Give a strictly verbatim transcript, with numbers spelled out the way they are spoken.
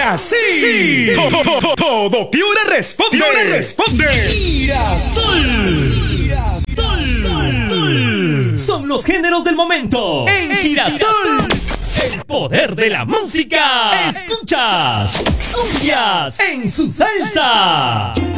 así. Sí. Todo, todo, todo Piura responde. Piura responde. Girasol. Girasol. Girasol. Son los géneros del momento. En Girasol. El poder de la música. Escuchas cumbias en su salsa.